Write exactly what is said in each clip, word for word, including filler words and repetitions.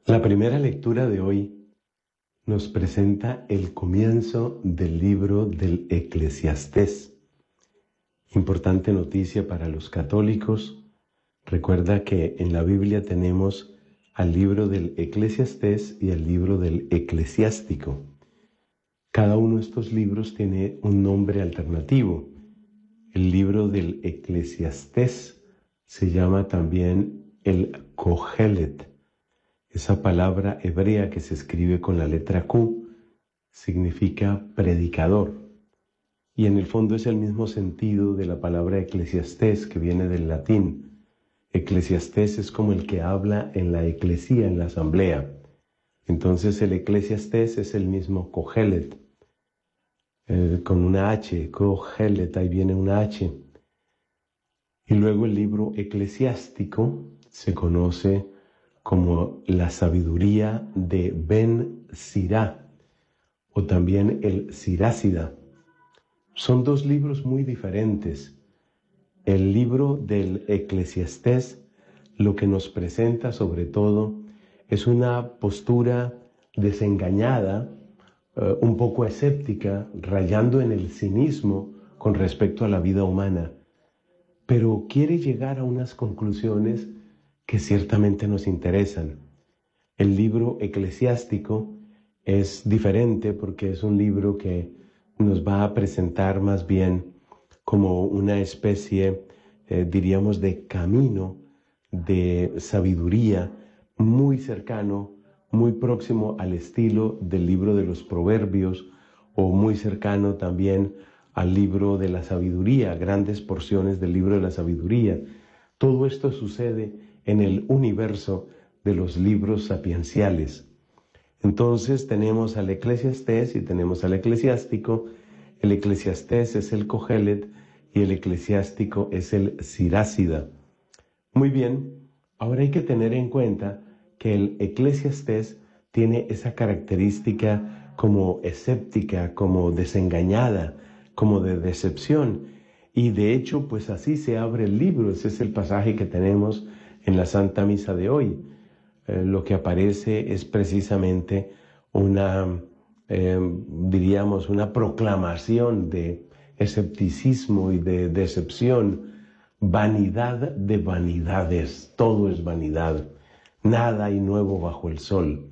La primera lectura de hoy nos presenta el comienzo del libro del Eclesiastés. Importante noticia para los católicos. Recuerda que en la Biblia tenemos al libro del Eclesiastés y al libro del Eclesiástico. Cada uno de estos libros tiene un nombre alternativo. El libro del Eclesiastés se llama también el Cogelet. Esa palabra hebrea que se escribe con la letra Q significa predicador. Y en el fondo es el mismo sentido de la palabra eclesiastés, que viene del latín. Eclesiastés es como el que habla en la eclesía, en la asamblea. Entonces el eclesiastés es el mismo Cogelet, eh, con una H, Cogelet, ahí viene una H. Y luego el libro eclesiástico se conoce como la sabiduría de Ben Sirá, o también el Sirácida. Son dos libros muy diferentes. El libro del Eclesiastés lo que nos presenta sobre todo es una postura desengañada, eh, un poco escéptica, rayando en el cinismo con respecto a la vida humana, pero quiere llegar a unas conclusiones que ciertamente nos interesan. El libro eclesiástico es diferente porque es un libro que nos va a presentar más bien como una especie, eh, diríamos, de camino de sabiduría muy cercano, muy próximo al estilo del libro de los Proverbios, o muy cercano también al libro de la sabiduría, grandes porciones del libro de la sabiduría. Todo esto sucede en el universo de los libros sapienciales. Entonces tenemos al Eclesiastés y tenemos al Eclesiástico. El Eclesiastés es el Cogelet y el Eclesiástico es el Sirácida. Muy bien, ahora hay que tener en cuenta que el Eclesiastés tiene esa característica como escéptica, como desengañada, como de decepción. Y de hecho, pues así se abre el libro. Ese es el pasaje que tenemos en la Santa Misa de hoy. Eh, lo que aparece es precisamente una, eh, diríamos, una proclamación de escepticismo y de decepción, vanidad de vanidades, todo es vanidad, nada hay nuevo bajo el sol.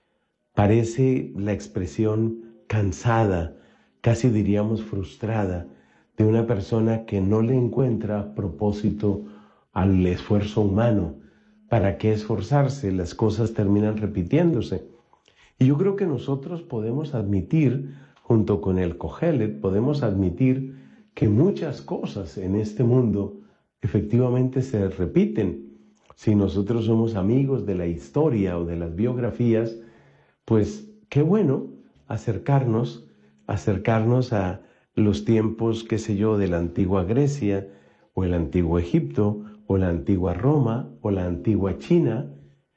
Parece la expresión cansada, casi diríamos frustrada, de una persona que no le encuentra propósito al esfuerzo humano. ¿Para qué esforzarse? Las cosas terminan repitiéndose. Y yo creo que nosotros podemos admitir, junto con el Cogelet, podemos admitir que muchas cosas en este mundo efectivamente se repiten. Si nosotros somos amigos de la historia o de las biografías, pues qué bueno acercarnos, acercarnos a los tiempos, qué sé yo, de la antigua Grecia, o el antiguo Egipto, o la antigua Roma, o la antigua China,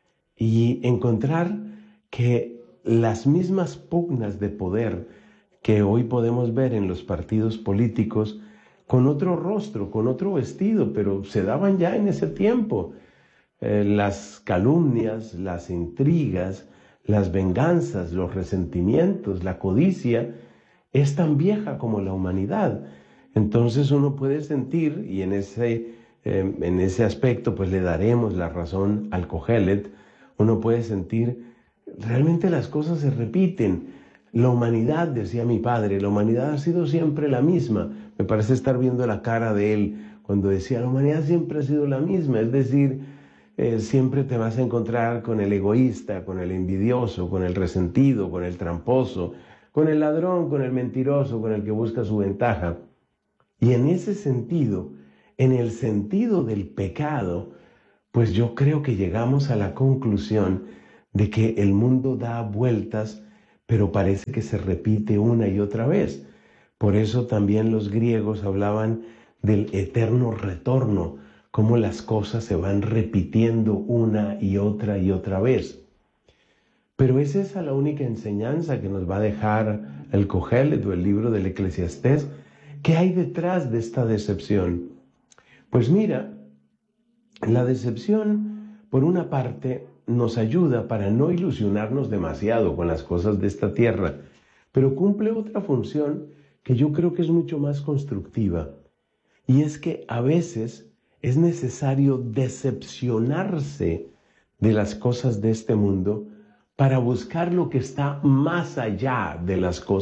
y encontrar que las mismas pugnas de poder que hoy podemos ver en los partidos políticos, con otro rostro, con otro vestido, pero se daban ya en ese tiempo. Eh, las calumnias, las intrigas, las venganzas, los resentimientos, la codicia, es tan vieja como la humanidad. Entonces uno puede sentir, y en ese, eh, en ese aspecto pues le daremos la razón al Cogelet, uno puede sentir, realmente las cosas se repiten. La humanidad, decía mi padre, la humanidad ha sido siempre la misma. Me parece estar viendo la cara de él cuando decía, la humanidad siempre ha sido la misma, es decir, eh, siempre te vas a encontrar con el egoísta, con el envidioso, con el resentido, con el tramposo, con el ladrón, con el mentiroso, con el que busca su ventaja. Y en ese sentido, en el sentido del pecado, pues yo creo que llegamos a la conclusión de que el mundo da vueltas, pero parece que se repite una y otra vez. Por eso también los griegos hablaban del eterno retorno, cómo las cosas se van repitiendo una y otra y otra vez. Pero ¿es esa la única enseñanza que nos va a dejar el Cogelet o el libro del Eclesiastés? ¿Qué hay detrás de esta decepción? Pues mira, la decepción, por una parte, nos ayuda para no ilusionarnos demasiado con las cosas de esta tierra, pero cumple otra función que yo creo que es mucho más constructiva, y es que a veces es necesario decepcionarse de las cosas de este mundo para buscar lo que está más allá de las cosas